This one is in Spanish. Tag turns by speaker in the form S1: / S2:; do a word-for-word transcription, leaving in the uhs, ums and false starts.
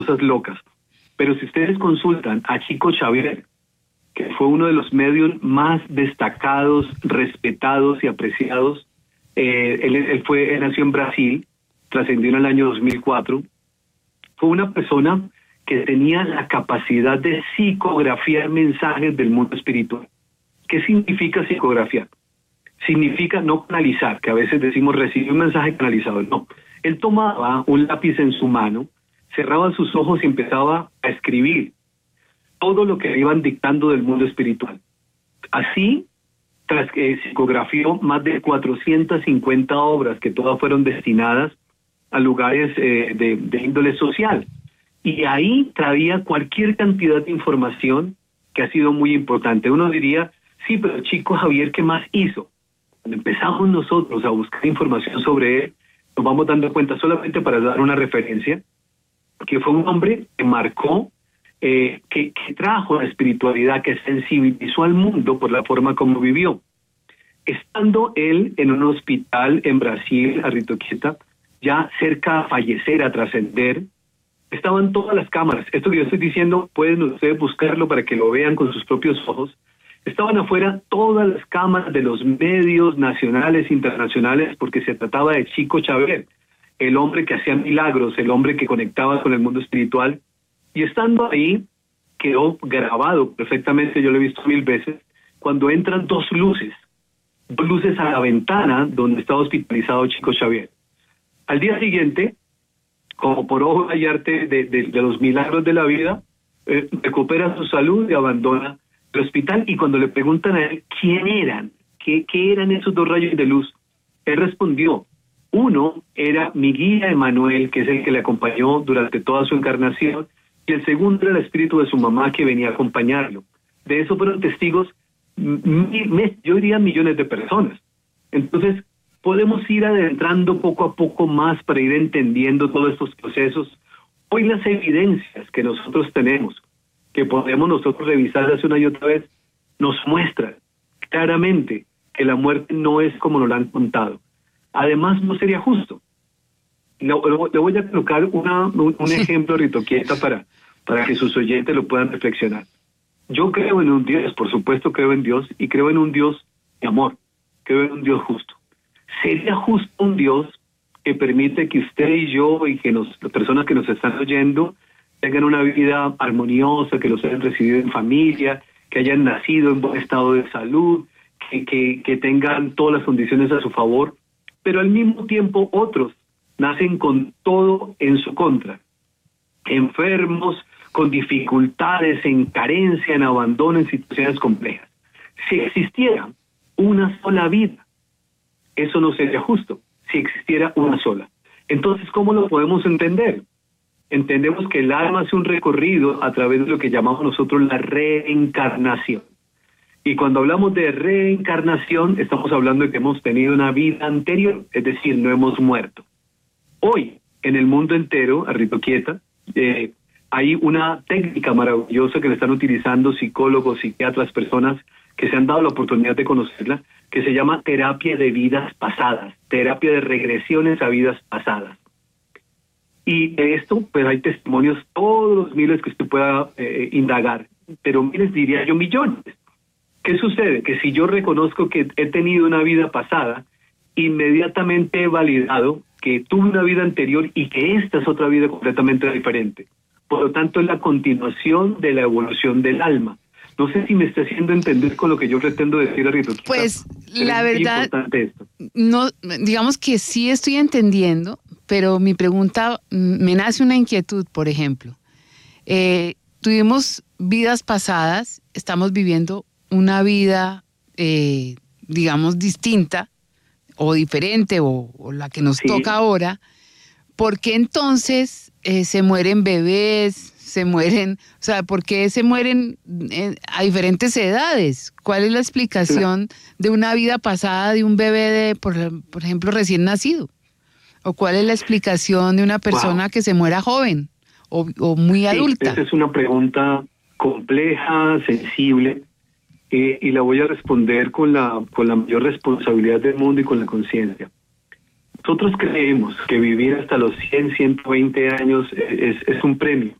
S1: cosas locas. Pero si ustedes consultan a Chico Xavier, que fue uno de los medios más destacados, respetados y apreciados, eh, él, él, fue, él nació en Brasil, trascendió en el año dos mil cuatro, fue una persona que tenía la capacidad de psicografiar mensajes del mundo espiritual. ¿Qué significa psicografiar? Significa no canalizar, que a veces decimos recibir un mensaje canalizado. No, él tomaba un lápiz en su mano, cerraba sus ojos y empezaba a escribir todo lo que le iban dictando del mundo espiritual. Así, tras que psicografió más de cuatrocientas cincuenta obras que todas fueron destinadas a lugares eh, de, de índole social. Y ahí traía cualquier cantidad de información que ha sido muy importante. Uno diría, sí, pero Chico Xavier, ¿qué más hizo? Cuando empezamos nosotros a buscar información sobre él, nos vamos dando cuenta, solamente para dar una referencia, que fue un hombre que marcó, eh, que, que trajo la espiritualidad, que sensibilizó al mundo por la forma como vivió. Estando él en un hospital en Brasil, a Ritoquieta, ya cerca a fallecer, a trascender, estaban todas las cámaras. Esto que yo estoy diciendo, pueden ustedes buscarlo para que lo vean con sus propios ojos. Estaban afuera todas las cámaras de los medios nacionales e internacionales, porque se trataba de Chico Xavier, el hombre que hacía milagros, el hombre que conectaba con el mundo espiritual. Y estando ahí, quedó grabado perfectamente, yo lo he visto mil veces, cuando entran dos luces, dos luces a la ventana donde estaba hospitalizado Chico Xavier. Al día siguiente, como por obra y arte de, de, de los milagros de la vida, eh, recupera su salud y abandona el hospital. Y cuando le preguntan a él quién eran, qué, qué eran esos dos rayos de luz, él respondió, uno era mi guía Emanuel, que es el que le acompañó durante toda su encarnación, y el segundo era el espíritu de su mamá que venía a acompañarlo. De eso fueron testigos, mi, mi, yo diría millones de personas. Entonces, podemos ir adentrando poco a poco más para ir entendiendo todos estos procesos. Hoy las evidencias que nosotros tenemos, que podemos nosotros revisarlas una y otra vez, nos muestran claramente que la muerte no es como nos la han contado. Además, no sería justo. Le, le voy a colocar una, un, un ejemplo, Ritoquieta, para, para que sus oyentes lo puedan reflexionar. Yo creo en un Dios, por supuesto creo en Dios, y creo en un Dios de amor, creo en un Dios justo. ¿Sería justo un Dios que permite que usted y yo y que nos, las personas que nos están oyendo tengan una vida armoniosa, que los hayan recibido en familia, que hayan nacido en buen estado de salud, que, que, que tengan todas las condiciones a su favor, pero al mismo tiempo otros nacen con todo en su contra, enfermos, con dificultades, en carencia, en abandono, en situaciones complejas? Si existiera una sola vida, eso no sería justo, si existiera una sola. Entonces, ¿cómo lo podemos entender? Entendemos que el alma hace un recorrido a través de lo que llamamos nosotros la reencarnación. Y cuando hablamos de reencarnación, estamos hablando de que hemos tenido una vida anterior, es decir, no hemos muerto. Hoy, en el mundo entero, a Ritoquieta, eh, hay una técnica maravillosa que le están utilizando psicólogos, psiquiatras, personas que se han dado la oportunidad de conocerla, que se llama terapia de vidas pasadas, terapia de regresiones a vidas pasadas. Y de esto, pues hay testimonios, todos los miles que usted pueda eh, indagar, pero miles, diría yo, millones. ¿Qué sucede? Que si yo reconozco que he tenido una vida pasada, inmediatamente he validado que tuve una vida anterior y que esta es otra vida completamente diferente. Por lo tanto, es la continuación de la evolución del alma. No sé si me está haciendo entender con lo que yo pretendo decir a Ritoquieta.
S2: Pues la verdad, no, digamos que sí estoy entendiendo, pero mi pregunta, me nace una inquietud, por ejemplo. Eh, tuvimos vidas pasadas, estamos viviendo una vida, eh, digamos, distinta o diferente o, o la que nos sí. toca ahora. ¿Por qué entonces eh, se mueren bebés? Se mueren, o sea, ¿por qué se mueren eh, a diferentes edades? ¿Cuál es la explicación de una vida pasada de un bebé, de, por, por ejemplo, recién nacido? ¿O cuál es la explicación de una persona wow. que se muera joven o, o muy adulta?
S1: Sí, esa es una pregunta compleja, sensible, eh, y la voy a responder con la, con la mayor responsabilidad del mundo y con la conciencia. Nosotros creemos que vivir hasta los cien, ciento veinte años es, es un premio.